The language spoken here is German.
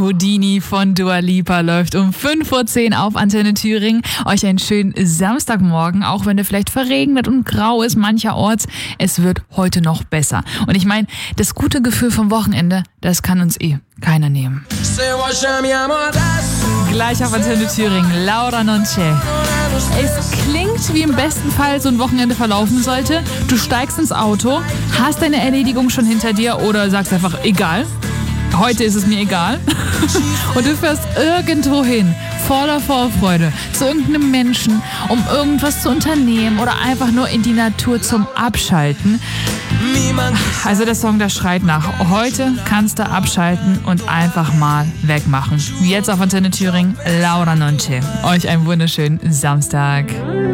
Houdini von Dua Lipa läuft um 5:10 Uhr auf Antenne Thüringen. Euch einen schönen Samstagmorgen, auch wenn der vielleicht verregnet und grau ist mancherorts. Es wird heute noch besser. Und ich meine, das gute Gefühl vom Wochenende, das kann uns keiner nehmen. Gleich auf Antenne Thüringen, Laura Nonce. Es klingt, wie im besten Fall so ein Wochenende verlaufen sollte. Du steigst ins Auto, hast deine Erledigung schon hinter dir oder sagst einfach, egal. Heute ist es mir egal. Und du fährst irgendwo hin, voller Vorfreude, zu irgendeinem Menschen, um irgendwas zu unternehmen oder einfach nur in die Natur zum Abschalten. Also der Song, der schreit nach. Heute kannst du abschalten und einfach mal wegmachen. Jetzt auf Antenne Thüringen, Laura Nonce. Euch einen wunderschönen Samstag.